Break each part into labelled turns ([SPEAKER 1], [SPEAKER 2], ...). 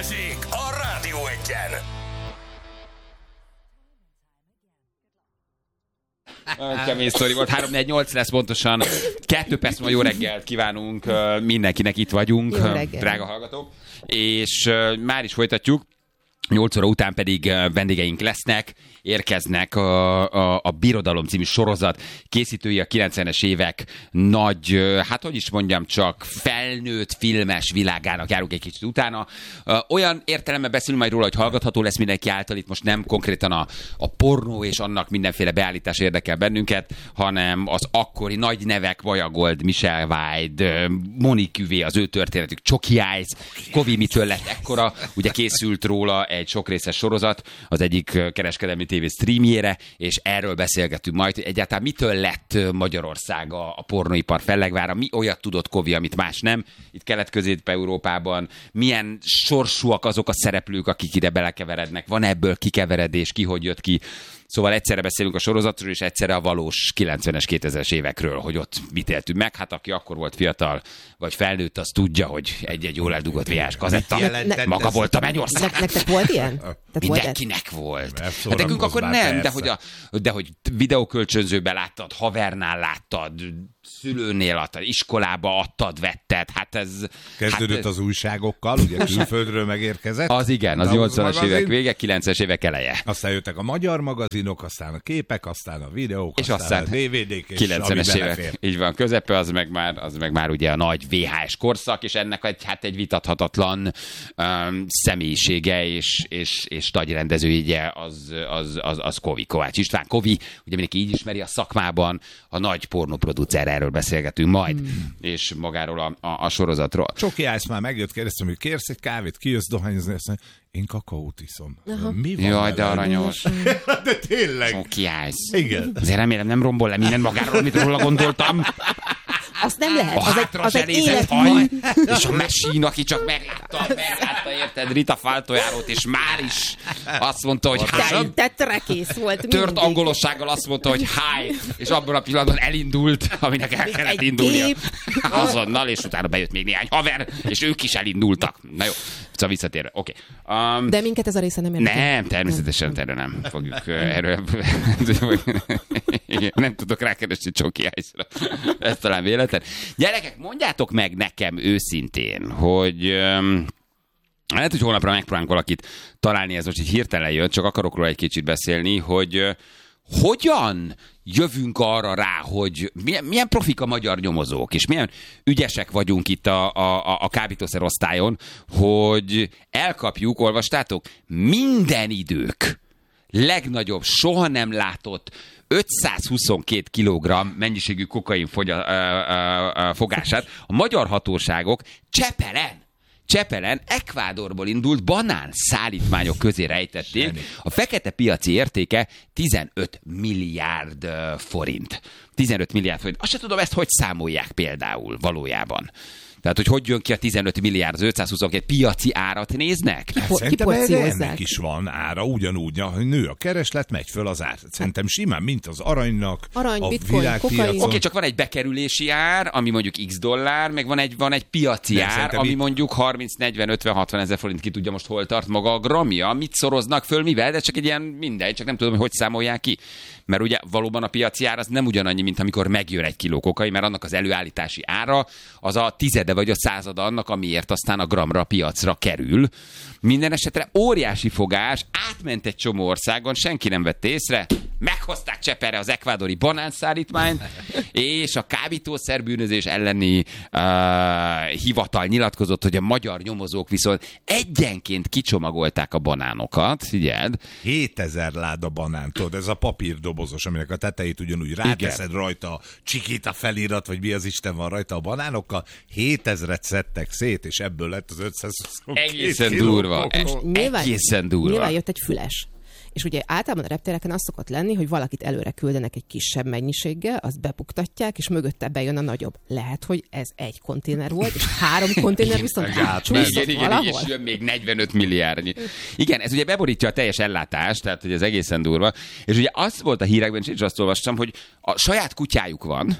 [SPEAKER 1] Balázsék a Rádió Egyen.
[SPEAKER 2] Nagyon kemény sztori volt. 3-4-8 lesz pontosan. 2 perc múlva jó reggelt kívánunk mindenkinek, itt vagyunk, drága hallgatók. És már is folytatjuk. 8 óra után pedig vendégeink lesznek, érkeznek a Birodalom című sorozat készítői, a 90-es évek nagy, hát hogy is mondjam, csak felnőtt filmes világának járunk egy kicsit utána. Olyan értelemben beszélünk majd róla, hogy hallgatható lesz mindenki által, itt most nem konkrétan a pornó és annak mindenféle beállítás érdekel bennünket, hanem az akkori nagy nevek, Vajagold, Michelle White, Monique Uvé, az ő történetük, Csoki Eyes, Kovi mitől lett ekkora, ugye készült róla egy sokrészes sorozat, az egyik kereskedelmi tévé streamjére, és erről beszélgetünk majd, hogy egyáltalán mitől lett Magyarország a pornóipar fellegvára, mi olyat tudott Kovi, amit más nem, itt Kelet-Közép-Európában, milyen sorsúak azok a szereplők, akik ide belekeverednek, van ebből kikeveredés, ki hogy jött ki. Szóval egyszerre beszélünk a sorozatról, és egyszerre a valós 90-es, 2000-es évekről, hogy ott mit éltünk meg. Hát aki akkor volt fiatal, vagy felnőtt, az tudja, hogy egy-egy jól eldugott VHS kazetta. Maga volt a mennyország.
[SPEAKER 3] Nektek volt ilyen?
[SPEAKER 2] Mindenkinek volt. Hát nekünk akkor nem, de hogy videókölcsönzőben láttad, havernál láttad, szülőnél adtad, iskolába adtad, vetted, hát ez...
[SPEAKER 4] Kezdődött az újságokkal, ugye külföldről megérkezett.
[SPEAKER 2] Az igen, az 80-as évek vége, 90-es évek eleje.
[SPEAKER 4] Aztán jöttek a magyar magazinok, aztán a képek, aztán a videók,
[SPEAKER 2] és
[SPEAKER 4] aztán a DVD-k, és
[SPEAKER 2] 90-es évek. Így van, közepe, az meg már ugye a nagy VHS korszak, és ennek egy vitathatatlan személyisége és nagy rendezője az Kovi, Kovács István. Kovi, ugye mindenki így ismeri a szakmában, a nagy pornóproducer, erről beszélgetünk majd, és magáról a sorozatról.
[SPEAKER 4] Csoki Eyes már megjött, kérdeztem, hogy kérsz egy kávét, kijössz dohányozni, azt mondja, én kakaót iszom. Mi van?
[SPEAKER 2] Jaj, de aranyos.
[SPEAKER 4] De tényleg.
[SPEAKER 2] Csoki Eyes.
[SPEAKER 4] Igen.
[SPEAKER 2] Azért remélem nem rombol le minden magáról, amit róla gondoltam.
[SPEAKER 3] Azt nem lehet.
[SPEAKER 2] A hátra zselézett haj, és a Machine, aki csak meglátta, érted, Rita Faltojárót, és már is azt mondta, hogy hi.
[SPEAKER 3] Tetrekész volt mindig.
[SPEAKER 2] Tört angolossággal azt mondta, hogy hi, és abban a pillanatban elindult, aminek el kellett indulnia. Azonnal, és utána bejött még néhány haver, és ők is elindultak. Na jó, szóval visszatérve. Oké.
[SPEAKER 3] De minket ez a része nem érdekel.
[SPEAKER 2] Nem, természetesen erről nem fogjuk. Erről nem tudok rákeresni Csoki Eyesra. Ez talán véletlen. Gyerekek, mondjátok meg nekem őszintén, hogy lehet, hogy holnapra megpróbálunk valakit találni, ez most így hirtelen jön, csak akarok róla egy kicsit beszélni, hogy hogyan jövünk arra rá, hogy milyen profik a magyar nyomozók, és milyen ügyesek vagyunk itt a kábítószer osztályon, hogy elkapjuk, olvastátok, minden idők legnagyobb, soha nem látott 522 kg mennyiségű kokain fogását a magyar hatóságok Csepelen, Ekvádorból indult banán szállítmányok közé rejtették. A fekete piaci értéke 15 milliárd forint. 15 milliárd forint. Azt sem tudom, ezt hogy számolják például valójában. Tehát, hogy jön ki a 15 milliárd, az 522 piaci árat néznek?
[SPEAKER 4] Szerintem ennek is van ára, ugyanúgy, hogy nő a kereslet, megy föl az ár. Szerintem simán, mint az aranynak,
[SPEAKER 3] arany,
[SPEAKER 4] a
[SPEAKER 3] bitcoin,
[SPEAKER 4] világpiacon.
[SPEAKER 2] Oké, csak van egy bekerülési ár, ami mondjuk x dollár, meg van egy piaci ár, ami mondjuk 30, 40, 50, 60 ezer forint, ki tudja most hol tart maga a gramja, mit szoroznak föl, mivel, de csak egy ilyen mindegy, csak nem tudom, hogy számolják ki. Mert ugye valóban a piaci ár az nem ugyanannyi, mint amikor megjön egy kiló kokain, mert annak az előállítási ára az a tizede vagy a százada annak, amiért aztán a gramra, a piacra kerül. Minden esetre óriási fogás, átment egy csomó országon, senki nem vette észre, meghozták Cseperre az ekvádori banánszállítmányt, és a kábítószerbűnözés elleni hivatal nyilatkozott, hogy a magyar nyomozók viszont egyenként kicsomagolták a banánokat, figyeld.
[SPEAKER 4] 7000 láda banán, tudod, ez a papírdobozos, aminek a tetejét ugyanúgy ráteszed rajta a Csikita felirat, vagy mi az Isten van rajta a banánokkal, 7000-et szedtek szét, és ebből lett az 522
[SPEAKER 2] egészen durva. Egészen durva.
[SPEAKER 3] Nyilván jött egy füles. És ugye általában a reptéreken az szokott lenni, hogy valakit előre küldenek egy kisebb mennyiséggel, azt bepuktatják, és mögötte bejön a nagyobb. Lehet, hogy ez egy konténer volt, és 3 konténer viszont átcsúszott valahol.
[SPEAKER 2] És jön még 45 milliárdnyi. Igen, ez ugye beborítja a teljes ellátást, tehát hogy ez egészen durva. És ugye az volt a hírekben, és azt olvastam, hogy a saját kutyájuk van,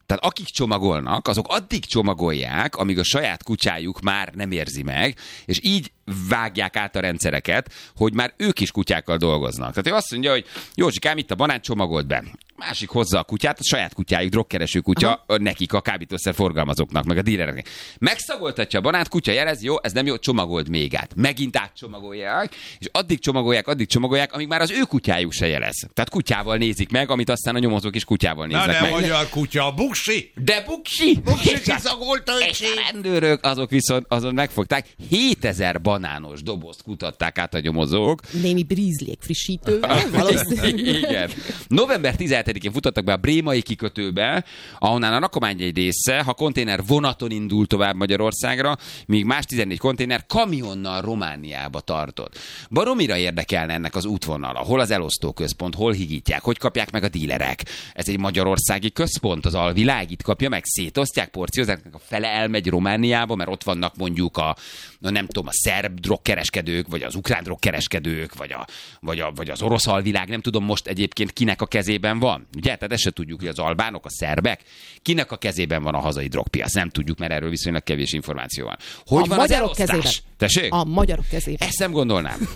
[SPEAKER 2] Tehát akik csomagolnak, azok addig csomagolják, amíg a saját kutyájuk már nem érzi meg, és így vágják át a rendszereket, hogy már ők is kutyákkal dolgoznak. Tehát ő azt mondja, hogy Józsikám, itt a banán, csomagolt be. Másik hozza a kutyát, a saját kutyájuk, drogkereső kutya, nekik a kábítószer forgalmazóknak, meg a dílereknek. Megszagoltatja a banánt, kutya jelez, jó, ez nem jó, csomagold még át. Megint átcsomagolják, és addig csomagolják, amíg már az ő kutyájuk se jelez. Tehát kutyával nézik meg, amit aztán a nyomozók is kutyával néznek meg.
[SPEAKER 4] Na, de magyar kutya, buksi!
[SPEAKER 2] De buksi!
[SPEAKER 4] Buksi kiszagolta,
[SPEAKER 2] és a rendőrök, azok viszont azon megfogták. 7000 banános dobozt kutatták át a nyomozók.
[SPEAKER 3] Némi brízlék frissítővel, valószínűleg.
[SPEAKER 2] Igen. November 17-én futottak be a brémai kikötőbe, ahonnan a rakomány egy része, ha konténer vonaton indul tovább Magyarországra, míg más 14 konténer kamionnal Romániába tartott. Baromira érdekelne ennek az útvonala, hol az elosztóközpont, hol higítják, hogy kapják meg a dílerek. Ez egy magyarországi központ, az alvilág itt kapja meg, szétosztják, porciózák, a fele elmegy Romániába, mert ott vannak mondjuk nem tudom, a szerb drogkereskedők, vagy az ukrán drogkereskedők, vagy az orosz alvilág, nem tudom most egyébként kinek a kezében van. Ugye? Tehát ezt se tudjuk, hogy az albánok, a szerbek, kinek a kezében van a hazai drogpiac. Nem tudjuk, mert erről viszonylag kevés információ van. Hogy van az elosztás? Tessék?
[SPEAKER 3] A magyarok kezében.
[SPEAKER 2] Ezt nem gondolnám.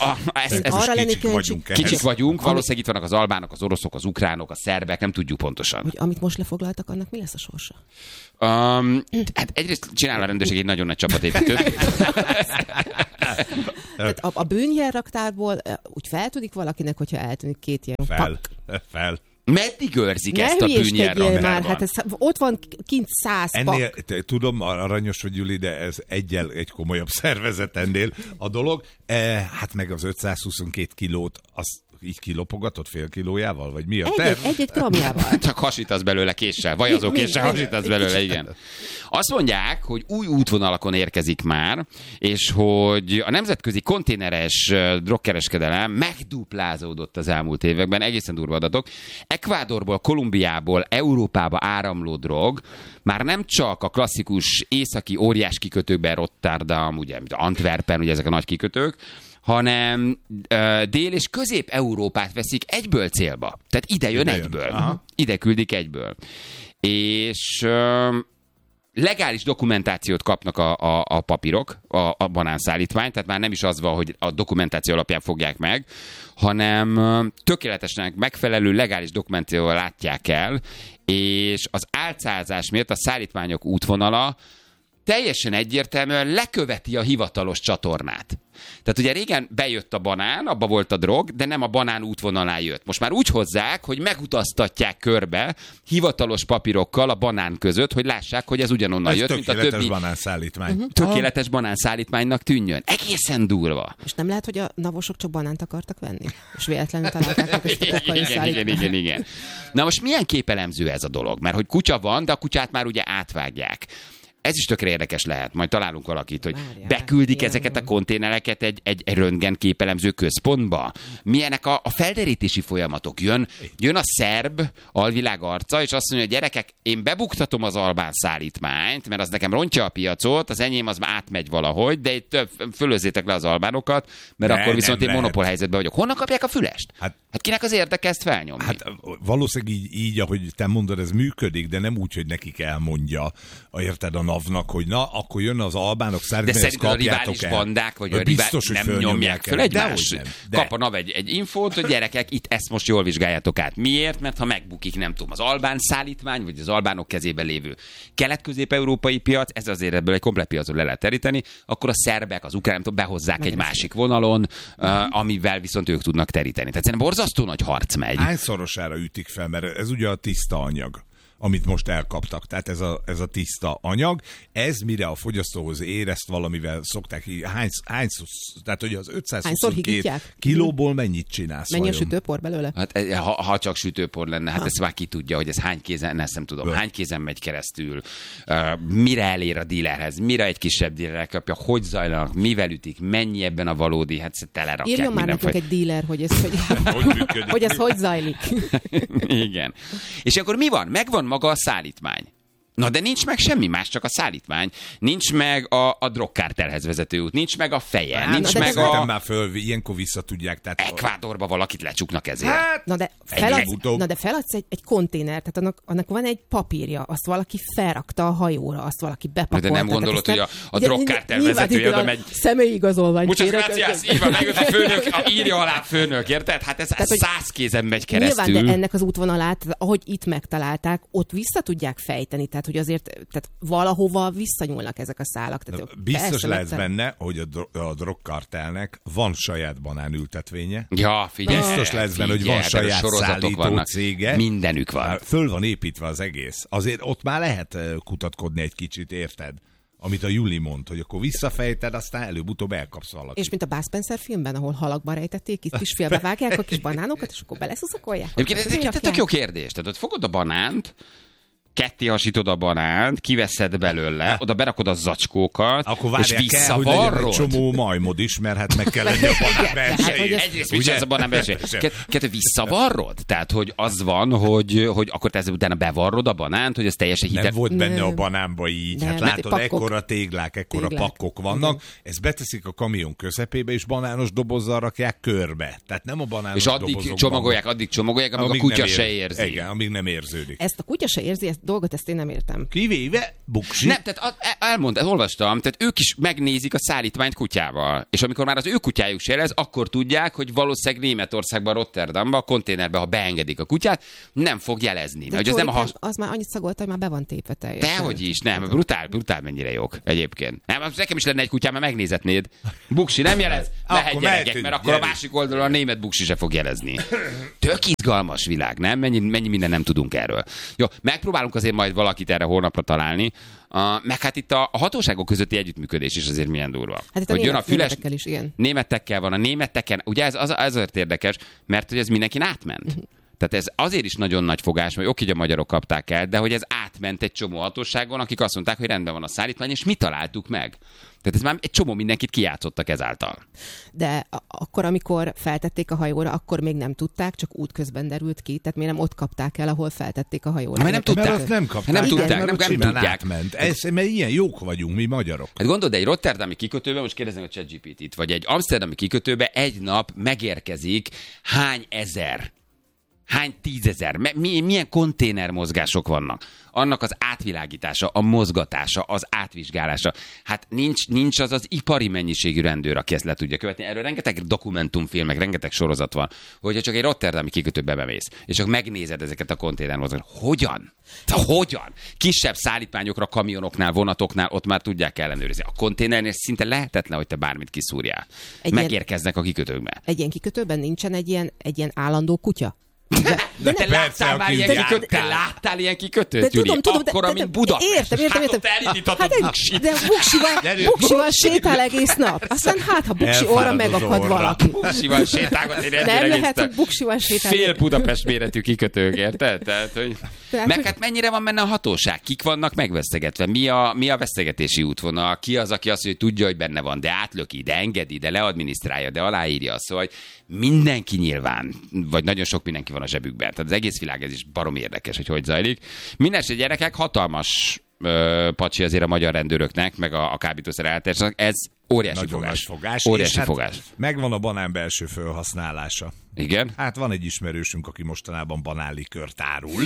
[SPEAKER 4] Kicsik
[SPEAKER 2] vagyunk, valószínűleg itt vannak az albánok, az oroszok, az ukránok, a szerbek, nem tudjuk pontosan.
[SPEAKER 3] Hogy amit most lefoglaltak, annak mi lesz a sorsa?
[SPEAKER 2] Hát egyrészt csinál a rendőrség egy nagyon nagy csapatépítőt.
[SPEAKER 3] A bűnjelraktárból úgy feltűnik valakinek, hogyha eltűnik 2 ilyen
[SPEAKER 4] Fel.
[SPEAKER 2] Meddig őrzik ezt a bűnjelraktárban?
[SPEAKER 3] Már, hát ez, ott van kint 100
[SPEAKER 4] ennél,
[SPEAKER 3] pak.
[SPEAKER 4] Tudom, aranyos vagy, Juli, de ez egy komolyabb szervezet ennél a dolog. Hát meg az 522 kilót, azt így kilopogatott fél kilójával? Vagy mi a terv?
[SPEAKER 3] Egy gramjával.
[SPEAKER 2] Csak hasítasz belőle késsel, vajazó késsel hasítasz belőle, igen. Azt mondják, hogy új útvonalakon érkezik már, és hogy a nemzetközi konténeres drogkereskedelem megduplázódott az elmúlt években, egészen durva adatok. Ekvádorból, Kolumbiából Európába áramló drog már nem csak a klasszikus északi óriás kikötőkben, Rotterdam, ugye, Antwerpen, ugye ezek a nagy kikötők, hanem Dél- és Közép-Európát veszik egyből célba. Tehát ide jön egyből. Aha. Ide küldik egyből. És legális dokumentációt kapnak a papírok, a banánszállítmány, tehát már nem is az van, hogy a dokumentáció alapján fogják meg, hanem tökéletesnek megfelelő legális dokumentációval látják el, és az álcázás miatt a szállítmányok útvonala teljesen egyértelműen leköveti a hivatalos csatornát. Tehát ugye régen bejött a banán, abba volt a drog, de nem a banán útvonalán jött. Most már úgy hozzák, hogy megutaztatják körbe hivatalos papírokkal a banán között, hogy lássák, hogy ez ugyanonnan jött, mint a többi.
[SPEAKER 4] Tökéletes banánszállítmány.
[SPEAKER 2] Tökéletes banánszállítmánynak tűnjön. Egészen durva.
[SPEAKER 3] És nem lehet, hogy a navosok csak banánt akartak venni? És véletlenül találták meg ezt a kokai szállítmányt.
[SPEAKER 2] Igen. Na most milyen képelemző ez a dolog? Mert hogy kutya van, de a kutyát már ugye átvágják. Ez is tökre érdekes lehet. Majd találunk valakit, hogy beküldik ezeket a konténereket egy röntgenképelemző központba. Milyenek a felderítési folyamatok? Jön a szerb alvilág arca, és azt mondja, hogy gyerekek, én bebuktatom az albán szállítmányt, mert az nekem rontja a piacot, az enyém az már átmegy valahogy, de itt fölözzétek le az albánokat, mert akkor viszont én monopól helyzetben vagyok. Honnan kapják a fülest? Hát kinek az érdeke ezt felnyomni?
[SPEAKER 4] Hát valószínűleg így, ahogy te mondod, ez működik, de nem úgy, hogy nekik elmondja, érted, a NAV-nak, hogy na, akkor jön az albánok szállítmány,
[SPEAKER 2] de szerintem a rivális bandák, vagy a
[SPEAKER 4] biztos,
[SPEAKER 2] nem nyomják föl egymást. Kap a NAV egy infót, hogy gyerekek, itt ezt most jól vizsgáljátok át. Miért? Mert ha megbukik, nem tudom, az albán szállítmány, vagy az albánok kezében lévő kelet-közép-európai piac, ez azért ebből egy komplet piacot le lehet teríteni, akkor a szerbek, az ukránok behozzák egy másik vonalon, amivel viszont ők tudnak teríteni. Tehát szerintem borzasztó nagy harc megy.
[SPEAKER 4] Hányszorosára ütik fel, mert ez ugye a tiszta anyag, amit most elkaptak. Tehát ez a tiszta anyag, ez mire a fogyasztóhoz ér, ezt valamivel szokták így, tehát hogy az 522 kilóból mennyit csinálsz?
[SPEAKER 3] Mennyi a sütőpor belőle?
[SPEAKER 2] Hát, ha csak sütőpor lenne, hát ezt már ki tudja, hogy ez hány kézen, ezt nem tudom, hány kézen megy keresztül, mire elér a dílerhez, mire egy kisebb díler elkapja, hogy zajlanak, mivel ütik, mennyi ebben a valódi, hát telerakják.
[SPEAKER 3] Írjon már nekünk egy díler, hogy ez hogy zajlik.
[SPEAKER 2] Igen. És akkor mi van? Megvan maga a szállítmány. Na de nincs meg semmi más, csak a szállítmány. Nincs meg a drogkártelhez vezető út, nincs meg a feje, nincs meg a...
[SPEAKER 4] már föl, ilyenkor vissza tudják. Tehát
[SPEAKER 2] Ekvádorba valakit lecsuknak ezért.
[SPEAKER 3] Na de feladsz egy konténert, tehát annak van egy papírja, azt valaki felrakta a hajóra, azt valaki bepakolta.
[SPEAKER 2] De nem gondolod, hogy a drogkártel vezetője oda megy...
[SPEAKER 3] Személyi igazolvány.
[SPEAKER 2] Muchas gracias, Iva, megjött a főnök, írja alá főnök, érted? Hát ez 100 kézen megy keresztül.
[SPEAKER 3] Nyilván, de ennek az útvonalát, ahogy itt megtalálták, ott vissza tudják fejteni, tehát hogy azért tehát valahova visszanyúlnak ezek a szálak. Tehát
[SPEAKER 4] biztos lesz benne, hogy a drogkartelnek van saját banánültetvénye.
[SPEAKER 2] Ja, figyelj.
[SPEAKER 4] Biztos lesz benne, hogy van saját szállító cége.
[SPEAKER 2] Mindenük van.
[SPEAKER 4] Föl van építve az egész. Azért ott már lehet kutatkodni egy kicsit, érted? Amit a Juli mond, hogy akkor visszafejted, aztán előbb-utóbb elkapsz valakit.
[SPEAKER 3] És mint a Bud Spencer filmben, ahol halakba rejtették, itt kis félbevágják a kis banánokat, és akkor beleszuszakolják.
[SPEAKER 2] Ez tök jó kérdés. Tehát ott fogod a banánt, ketté hasítod a banánt, kiveszed belőle, oda berakod a zacskókat,
[SPEAKER 4] akkor
[SPEAKER 2] és visszavarrod.
[SPEAKER 4] Hogy egy csomó majmod is, mert hát meg kell lenni a banán belsejét.
[SPEAKER 2] Egyrészt mit ez a banán belsejét? Kettő visszavarrod? Tehát, hogy az van, hogy akkor te utána bevarrod a banánt, hogy ez teljesen hitet.
[SPEAKER 4] Nem volt benne a banánba így. Hát látod, ekkora téglák, ekkora pakkok vannak, ezt beteszik a kamion közepébe, és banános dobozzal rakják körbe. Tehát nem a banános dobozokban. És addig csomagolják, amíg a kutya se érzi. Igen, amíg nem érződik.
[SPEAKER 3] Ezt a kutya se érzi, dolgot ezt én nem értem.
[SPEAKER 4] Kivéve Buksi.
[SPEAKER 2] Nem, tehát olvastam, tehát ők is megnézik a szállítmányt kutyával. És amikor már az ő kutyájuk se jelez, akkor tudják, hogy valószínűleg Németországban, Rotterdamban, a konténerbe, ha beengedik a kutyát, nem fog jelezni.
[SPEAKER 3] De
[SPEAKER 2] Hogy
[SPEAKER 3] az már annyit szagolta, hogy már be van tépve teljesen.
[SPEAKER 2] Dehogy is, nem, brutál mennyire jók egyébként. Nem, nekem is lenne egy kutyám, mert megnézetnéd. Buksi nem jelez? Mehet gyerekek, mert akkor a másik oldalon a német Buksi se fog jelezni. Tök izgalmas világ, nem? Mennyi minden nem tudunk erről. Jó, megpróbálunk azért majd valakit erre holnapra találni. Meg hát itt a hatóságok közötti együttműködés is azért milyen durva.
[SPEAKER 3] Hát itt a németekkel is, igen.
[SPEAKER 2] Németekkel van, a németeken, ugye ez azért érdekes, mert hogy ez mindenkin átment. Tehát ez azért is nagyon nagy fogás, hogy oké, hogy a magyarok kapták el, de hogy ez átment egy csomó hatóságon, akik azt mondták, hogy rendben van a szállítmány, és mi találtuk meg. Tehát ez már egy csomó mindenkit kijátszottak ezáltal.
[SPEAKER 3] De akkor, amikor feltették a hajóra, akkor még nem tudták, csak útközben derült ki, tehát miért nem ott kapták el, ahol feltették a hajóra.
[SPEAKER 4] Mert nem tudták. Mert azt nem kapták.
[SPEAKER 2] Nem tudják.
[SPEAKER 4] Mert ilyen jók vagyunk, mi magyarok.
[SPEAKER 2] Hát gondold, egy rotterdami kikötőben, most kérdezem a ChatGPT-t, vagy egy amsterdami kikötőben egy nap megérkezik hány tízezer, milyen konténermozgások vannak. Annak az átvilágítása, a mozgatása, az átvizsgálása. Hát nincs az ipari mennyiségű rendőr, aki ezt le tudja követni. Erről rengeteg dokumentumfilmek, rengeteg sorozat van, hogyha csak egy rotterdami kikötőbe bemész, és csak megnézed ezeket a konténermozgásokat. Hogyan? Kisebb szállítmányokra, kamionoknál, vonatoknál ott már tudják ellenőrizni. A konténernél szinte lehetetlen, hogy te bármit kiszúrjál. Megérkeznek a kikötőkbe.
[SPEAKER 3] Egy ilyen kikötőben nincsen egy ilyen állandó kutya?
[SPEAKER 2] De te láttál ilyen kikötőt,
[SPEAKER 3] Júli?
[SPEAKER 2] Akkora, mint Budapest.
[SPEAKER 3] Értem.
[SPEAKER 2] Hát ott elindíthatod Buksit.
[SPEAKER 3] De Buksival sétál egész nap. Aztán ha Buksi orra megakad valaki.
[SPEAKER 2] Buksival sétálgat egy
[SPEAKER 3] nem lehet, hogy Buksival sétálni.
[SPEAKER 2] Fél Budapest méretű kikötők, érted? Tehát, hogy... Meg hát mennyire van benne a hatóság? Kik vannak megvesztegetve? Mi a vesztegetési útvonal? Ki az, aki azt mondja, hogy tudja, hogy benne van, de átlöki, de engedi, de leadminisztrálja, de aláírja. Szóval mindenki nyilván, vagy nagyon sok mindenki van a zsebükben. Tehát az egész világ ez is barom érdekes, hogy zajlik. Mindenesetre gyerekek, hatalmas pacsi azért a magyar rendőröknek, meg a kábítószer eltársak. Ez óriási fogás. Óriási fogás.
[SPEAKER 4] Megvan a banán belső felhasználása.
[SPEAKER 2] Igen?
[SPEAKER 4] Hát van egy ismerősünk, aki mostanában banánlikört árul.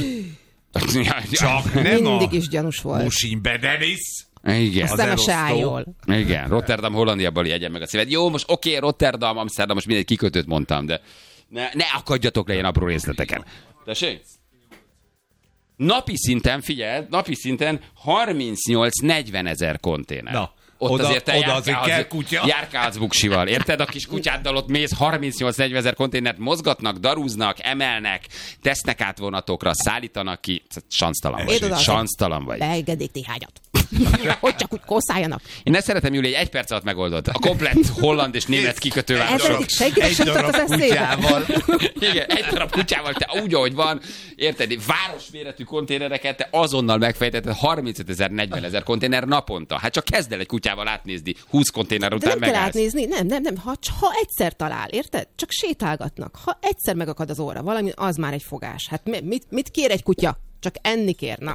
[SPEAKER 2] Csak
[SPEAKER 3] nem mindig is gyanús volt.
[SPEAKER 4] Musinbe Denis.
[SPEAKER 2] Igen.
[SPEAKER 3] Aztán se áll jól.
[SPEAKER 2] Igen. Rotterdam, Hollandiából jegyen meg a szíved. Jó, most oké, Rotterdam, Amsterdam, most mindegy kikötőt mondtam, de ne akadjatok le ilyen apró részleteken. Tessék? Napi szinten 38-40 ezer konténer.
[SPEAKER 4] Na.
[SPEAKER 2] Ott azért
[SPEAKER 4] kell kutya.
[SPEAKER 2] Járkálsz Buksival, érted? A kis kutyáddal ott mész, 38-40 ezer konténert mozgatnak, darúznak, emelnek, tesznek át vonatokra, szállítanak ki. Sansztalan vagy.
[SPEAKER 3] Beengedték néhányat. Hogy csak úgy kószáljanak.
[SPEAKER 2] Én ezt szeretem, Júli, egy perc alatt megoldott. A komplett holland és német kikötővárosok.
[SPEAKER 3] Egy darab
[SPEAKER 4] kutyával.
[SPEAKER 2] Igen, egy darab kutyával, te úgy, ahogy van, érted? Városméretű konténereket te azonnal megfejtetted 35 000-40 000 konténer naponta. Hát csak kezd el egy kutyával átnézni, 20 konténer után
[SPEAKER 3] megállsz. De nem kell átnézni, nem. Ha egyszer talál, érted? Csak sétálgatnak. Ha egyszer megakad az óra valami, az már egy fogás. Hát mit kér egy kutya? Csak enni kér, na.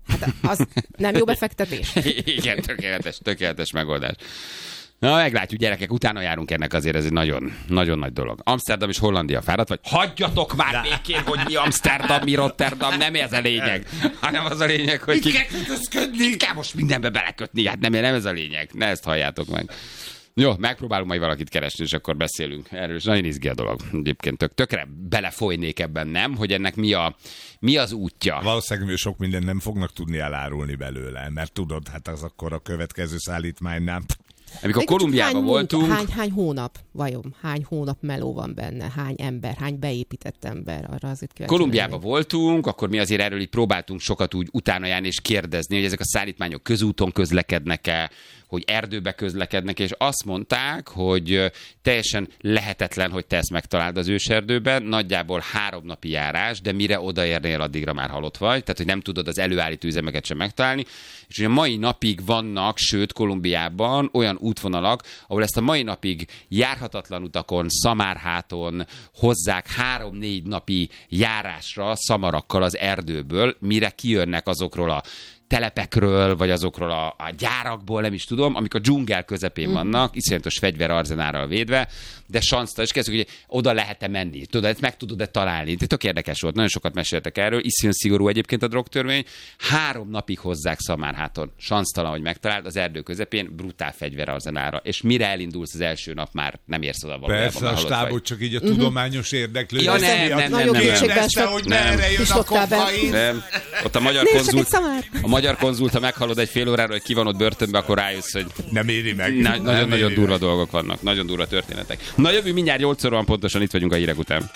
[SPEAKER 3] Hát az nem jó befektetés.
[SPEAKER 2] Igen, tökéletes megoldás. Na, meglátjuk, gyerekek, utána járunk ennek, azért ez egy nagyon, nagyon nagy dolog. Amsterdam és Hollandia fáradt vagy? Hagyjatok már békén, hogy mi Amsterdam, mi Rotterdam, nem ez a lényeg. Hanem az a lényeg, hogy itt kell most mindenbe belekötni, hát nem ez a lényeg. Ne ezt halljátok meg. Jó, megpróbálunk majd valakit keresni, és akkor beszélünk. Erről is nagyon izgi a dolog. Egyébként tökre belefolynék ebben, nem? Hogy ennek mi az útja. Valószínűleg
[SPEAKER 4] sok mindent nem fognak tudni elárulni belőle, mert tudod, hát az akkor a következő szállítmánynál...
[SPEAKER 2] Amikor Kolumbiában voltunk...
[SPEAKER 3] Hány hónap, vajon? Hány hónap meló van benne? Hány ember? Hány beépített ember? Arra azért kíváncsi.
[SPEAKER 2] Kolumbiában voltunk, akkor mi azért erről így próbáltunk sokat úgy utána járni és kérdezni, hogy ezek a szállítmányok közúton közlekednek-e, hogy erdőbe közlekednek, és azt mondták, hogy teljesen lehetetlen, hogy te ezt megtaláld az őserdőben, nagyjából 3 napi járás, de mire odaérnél, addigra már halott vagy, tehát hogy nem tudod az előállító üzemeket sem megtalálni, és ugye a mai napig vannak, sőt Kolumbiában olyan útvonalak, ahol ezt a mai napig járhatatlan utakon, szamárháton hozzák 3-4 napi járásra szamarakkal az erdőből, mire kijönnek azokról a telepekről, vagy azokról a gyárakból, nem is tudom, amik a dzsungel közepén vannak, iszonyatos fegyverarzenárral védve, de sansztal, és kezdjük, hogy oda lehet-e menni, tudod, ezt meg tudod-e találni. Tök érdekes volt, nagyon sokat meséltek erről, iszonyat szigorú egyébként a drogtörvény, 3 napig hozzák szamárháton, sansztalan, hogy megtaláld, az erdő közepén, brutál fegyverarzenára, és mire elindulsz az első nap, már nem érsz oda valójában.
[SPEAKER 4] Persze, a stábot csak így a tudományos érdeklődés.
[SPEAKER 2] Ja, nem.
[SPEAKER 4] Kérdezte, hogy merre jön a kokain.
[SPEAKER 2] Nem. Ott a magyar konzult, ha meghalod egy fél órára, hogy ki van ott börtönbe, akkor rájössz, hogy
[SPEAKER 4] nem éri meg.
[SPEAKER 2] Nagyon durva dolgok vannak, nagyon durva történetek. Na jövő mindjárt 8-szor van pontosan, itt vagyunk a hírek után.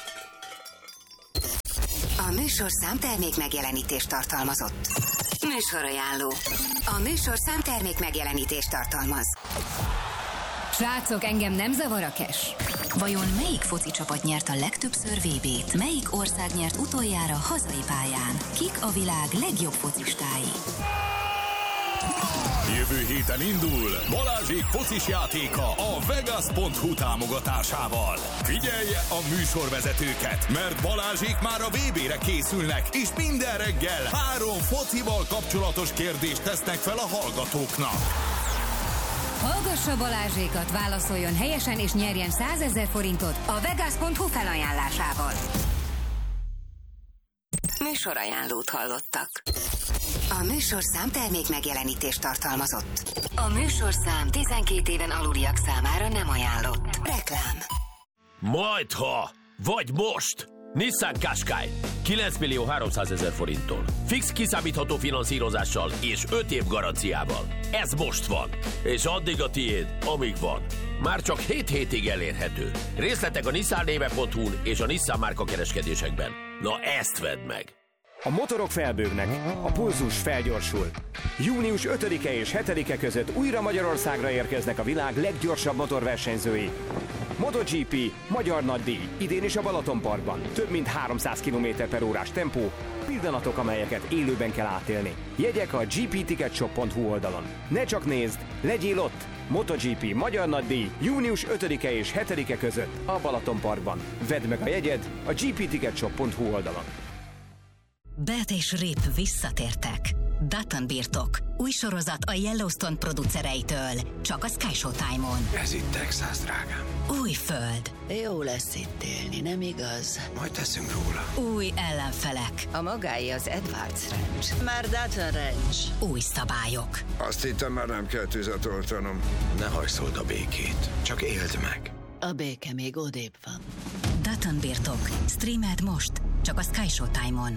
[SPEAKER 5] A műsorszám termék megjelenítést tartalmazott. Műsorajánló. A műsorszám termék megjelenítést tartalmaz.
[SPEAKER 6] Srácok, engem nem zavar a cash.
[SPEAKER 5] Vajon melyik foci csapat nyert a legtöbbször VB-t? Melyik ország nyert utoljára hazai pályán? Kik a világ legjobb focistái?
[SPEAKER 1] Jövő héten indul Balázsék focis játéka a Vegas.hu támogatásával. Figyelje a műsorvezetőket, mert Balázsék már a VB-re készülnek, és minden reggel 3 focival kapcsolatos kérdést tesznek fel a hallgatóknak.
[SPEAKER 6] Hallgassa Balázsékat, válaszoljon helyesen és nyerjen 100 000 forintot a Vegas.hu felajánlásával.
[SPEAKER 5] Műsorajánlót hallottak. A műsorszám termék megjelenítést tartalmazott. A műsorszám 12 éven aluliak számára nem ajánlott. Reklám.
[SPEAKER 7] Majdha, vagy most! Nissan Qashqai 9 300 000 forinttól. Fix kiszámítható finanszírozással és 5 év garanciával. Ez most van. És addig a tiéd, amíg van. Már csak 7 hétig elérhető. Részletek a nissan.hu-n és a Nissan márka kereskedésekben. Na ezt vedd meg!
[SPEAKER 8] A motorok felbőgnek, a pulzus felgyorsul. Június 5-e és 7-e között újra Magyarországra érkeznek a világ leggyorsabb motorversenyzői. MotoGP, magyar nagydíj, idén is a Balatonparkban. Több mint 300 km/h tempó, pillanatok, amelyeket élőben kell átélni. Jegyek a gpticketshop.hu oldalon. Ne csak nézd, legyél ott! MotoGP, magyar nagydíj, június 5-e és 7-e között a Balatonparkban. Vedd meg a jegyed a gpticketshop.hu oldalon.
[SPEAKER 5] Beth és Rip visszatértek. Dutton birtok. Új sorozat a Yellowstone producereitől. Csak a Sky Showtime-on.
[SPEAKER 1] Ez itt Texas, drágám.
[SPEAKER 5] Új föld.
[SPEAKER 9] Jó lesz itt élni, nem igaz?
[SPEAKER 1] Majd teszünk róla.
[SPEAKER 5] Új ellenfelek.
[SPEAKER 9] A magáé az Edwards Ranch. Már Dutton Ranch.
[SPEAKER 5] Új szabályok.
[SPEAKER 1] Azt hittem, már nem kell tüzet oltanom. Ne hajszold a békét, csak éld meg.
[SPEAKER 9] A béke még odébb van.
[SPEAKER 5] Dutton birtok. Streamed most. Csak a Sky Showtime-on.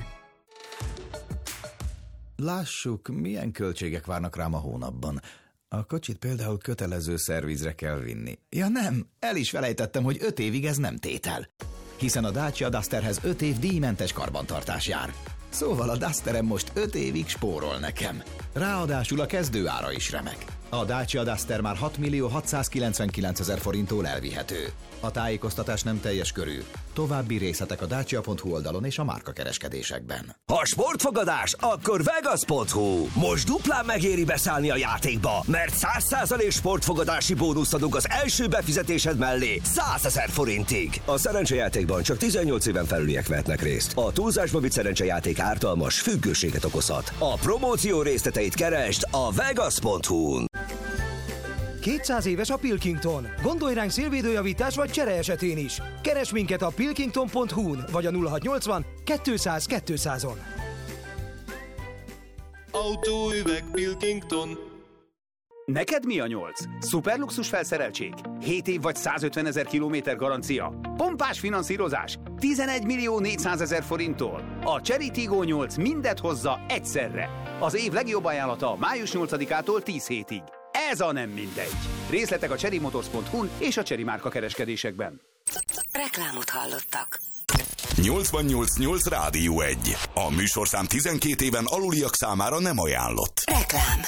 [SPEAKER 10] Lássuk, milyen költségek várnak rám a hónapban. A kocsit például kötelező szervizre kell vinni. Ja nem, el is felejtettem, hogy 5 évig ez nem tétel. Hiszen a Dacia Dusterhez 5 év díjmentes karbantartás jár. Szóval a Dusterem most 5 évig spórol nekem. Ráadásul a kezdőára is remek. A A Dacia Duster már 6.699.000 forinttól elvihető. A tájékoztatás nem teljes körű. További részletek a dacia.hu oldalon és a márkakereskedésekben.
[SPEAKER 11] Ha sportfogadás, akkor Vegas.hu. Most duplán megéri beszállni a játékba, mert 100% sportfogadási bónuszt adunk az első befizetésed mellé 100 000 forintig. A szerencsejátékban csak 18 éven felüliek vehetnek részt. A túlzásba vitt szerencsejáték ártalmas, függőséget okozhat. A promóció részleteit keresd a Vegas.hu-n.
[SPEAKER 12] 200 éves a Pilkington. Gondolj ránk szélvédőjavítás vagy csere esetén is. Keresd minket a pilkington.hu-n vagy a 0680 200 200-on.
[SPEAKER 13] Autóüveg Pilkington.
[SPEAKER 14] Neked mi a 8? Szuperluxus felszereltség? 7 év vagy 150 000 kilométer garancia? Pompás finanszírozás? 11.400.000 forinttól? A Chery Tiggo 8 mindet hozza egyszerre. Az év legjobb ajánlata május 8-ától 10 hétig. Ez a nem mindegy. Részletek a cherrymotors.hu-n és a Chery márka kereskedésekben.
[SPEAKER 5] Reklámot hallottak.
[SPEAKER 1] 88.8 Rádió 1. A műsorszám 12 éven aluliak számára nem ajánlott.
[SPEAKER 5] Reklám.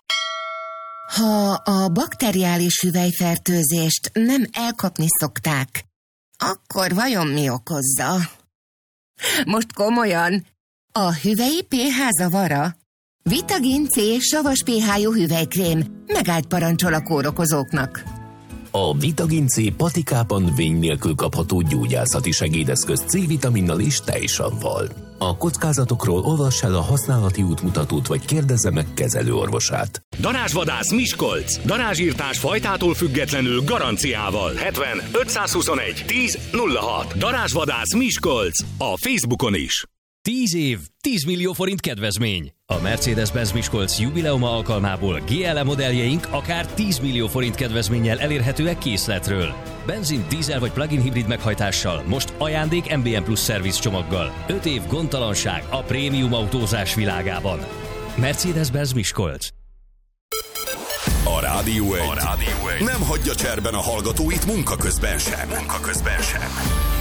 [SPEAKER 15] Ha a bakteriális hüvelyfertőzést nem elkapni szokták, akkor vajon mi okozza? Most komolyan, a hüvelyi pH zavara? Vitagin C savas pH-jú hüvelykrém megállt parancsol a kórokozóknak.
[SPEAKER 16] A Vitagin C patikában vény nélkül kapható gyógyászati segédeszköz C-vitaminnal és tejsavval. A kockázatokról olvass el a használati útmutatót, vagy kérdezze meg kezelőorvosát.
[SPEAKER 17] Darázsvadász Miskolc. Darázsírtás fajtától függetlenül garanciával. 70 521 10 06. Darázsvadász Miskolc. A Facebookon is.
[SPEAKER 18] 10 év, 10 millió forint kedvezmény. A Mercedes-Benz Miskolc jubileuma alkalmából GLE modelljeink akár 10 millió forint kedvezménnyel elérhetőek készletről. Benzin, dízel vagy plug-in hibrid meghajtással, most ajándék MBM Plus szerviz csomaggal. 5 év gondtalanság a prémium autózás világában. Mercedes-Benz Miskolc.
[SPEAKER 1] A Rádió 1 nem hagyja cserben a hallgatóit munka közben sem.